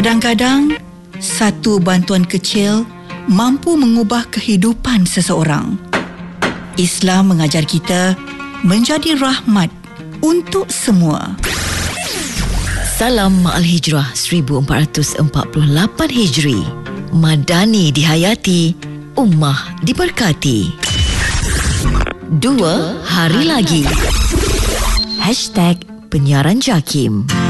Kadang-kadang, satu bantuan kecil mampu mengubah kehidupan seseorang. Islam mengajar kita menjadi rahmat untuk semua. Salam Ma'al Hijrah 1448 Hijri. Madani dihayati, ummah diberkati. 2 hari lagi. #Penyiaran JAKIM.